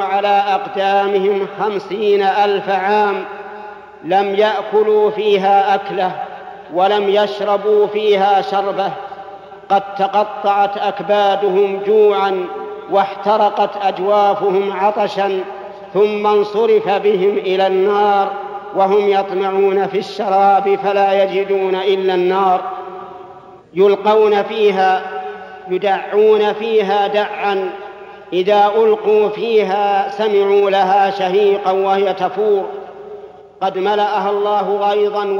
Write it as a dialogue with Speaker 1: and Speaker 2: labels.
Speaker 1: كانوا على أقدامهم 50,000 عام لم يأكلوا فيها أكلة ولم يشربوا فيها شربة، قد تقطعت أكبادهم جوعا واحترقت أجوافهم عطشا، ثم انصرف بهم إلى النار وهم يطمعون في الشراب فلا يجدون إلا النار، يلقون فيها يدعون فيها دعا، إذا ألقوا فيها سمعوا لها شهيقا وهي تفور، قد ملأها الله غيظا